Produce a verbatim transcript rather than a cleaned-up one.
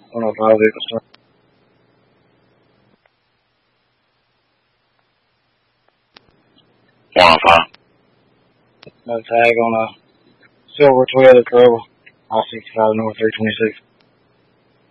one oh five vehicle start. one oh five. No tag on a silver Toyota Corolla, I sixty-five North three twenty-six.